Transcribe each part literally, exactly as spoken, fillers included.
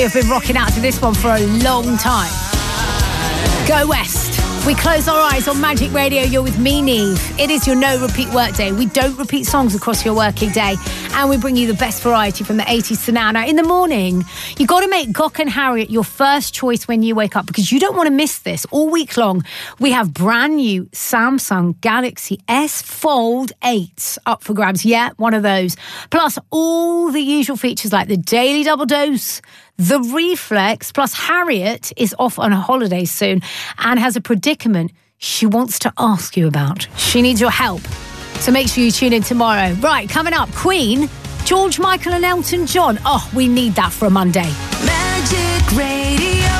I've been rocking out to this one for a long time. Go West. We close our eyes on Magic Radio. You're with me, Neve. It is your no-repeat workday. We don't repeat songs across your working day. And we bring you the best variety from the eighties to now. Now, in the morning, you got to make Gok and Harriet your first choice when you wake up because you don't want to miss this. All week long, we have brand new Samsung Galaxy S Fold eights up for grabs. Yeah, one of those. Plus, all the usual features like the Daily Double Dose, the Reflex, plus Harriet is off on a holiday soon and has a predicament she wants to ask you about. She needs your help. So make sure you tune in tomorrow. Right, coming up, Queen, George Michael and Elton John. Oh, we need that for a Monday. Magic Radio.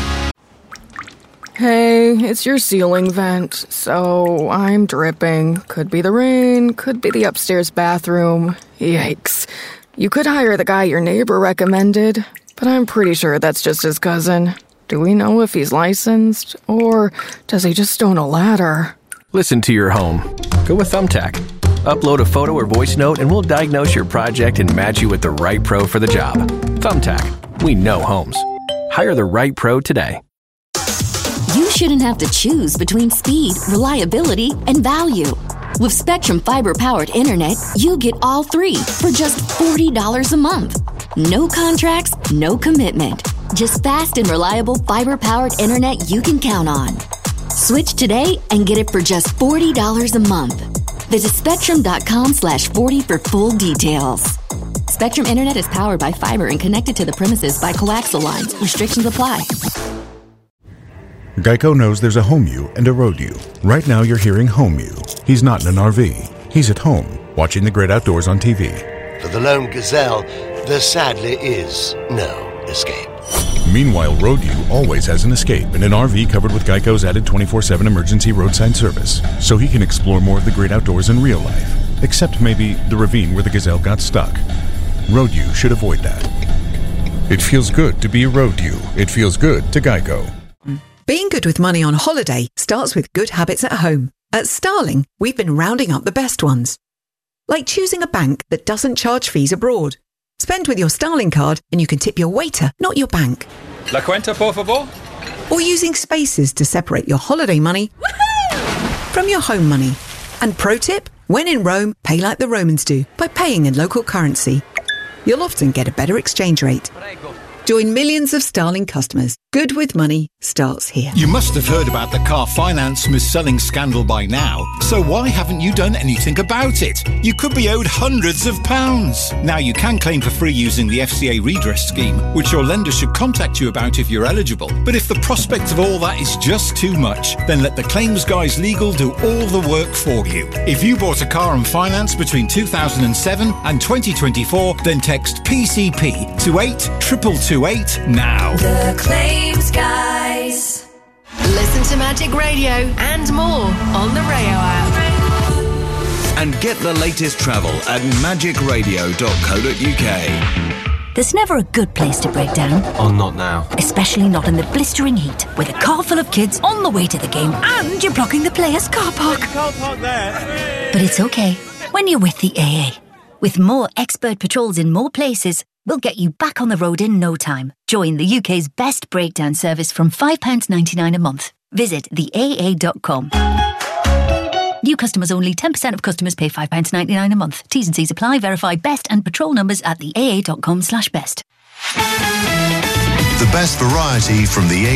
Hey, it's your ceiling vent, so I'm dripping. Could be the rain, could be the upstairs bathroom. Yikes. You could hire the guy your neighbor recommended, but I'm pretty sure that's just his cousin. Do we know if he's licensed, or does he just own a ladder? Listen to your home. Go with Thumbtack. Upload a photo or voice note and we'll diagnose your project and match you with the right pro for the job. Thumbtack. We know homes. Hire the right pro today. You shouldn't have to choose between speed, reliability, and value. With Spectrum Fiber-powered internet, you get all three for just forty dollars a month. No contracts, no commitment. Just fast and reliable fiber-powered internet you can count on. Switch today and get it for just forty dollars a month. Visit spectrum.com slash 40 for full details. Spectrum Internet is powered by fiber and connected to the premises by coaxial lines. Restrictions apply. Geico knows there's a home you and a road you. Right now you're hearing home you. He's not in an R V. He's at home, watching the great outdoors on T V. For the lone gazelle, there sadly is no escape. Meanwhile, Road U always has an escape in an R V covered with Geico's added twenty-four seven emergency roadside service, so he can explore more of the great outdoors in real life, except maybe the ravine where the gazelle got stuck. Road U should avoid that. It feels good to be a Road U. It feels good to Geico. Being good with money on holiday starts with good habits at home. At Starling, we've been rounding up the best ones. Like choosing a bank that doesn't charge fees abroad. Spend with your Starling card and you can tip your waiter, not your bank. La cuenta, por favor? Or using spaces to separate your holiday money from your home money. And pro tip, when in Rome, pay like the Romans do, by paying in local currency. You'll often get a better exchange rate. Join millions of Starling customers. Good with money starts here. You must have heard about the car finance mis-selling scandal by now, so why haven't you done anything about it? You could be owed hundreds of pounds. Now you can claim for free using the F C A redress scheme, which your lender should contact you about if you're eligible. But if the prospect of all that is just too much, then let the Claims Guys Legal do all the work for you. If you bought a car on finance between two thousand seven and twenty twenty-four, then text P C P to eight two two two eight now. The Claims Guys. Listen to Magic Radio and more on the Rayo app. And get the latest travel at magic radio dot co dot uk. There's never a good place to break down. Oh, not now. Especially not in the blistering heat, with a car full of kids on the way to the game and you're blocking the players' car park. Car park there. But it's okay when you're with the A A. With more expert patrols in more places, we'll get you back on the road in no time. Join the U K's best breakdown service from five pounds ninety-nine a month. Visit the A A dot com. New customers only. ten percent of customers pay five pounds ninety-nine a month. T's and C's apply. Verify best and patrol numbers at the A A dot com slash best. The best variety from the A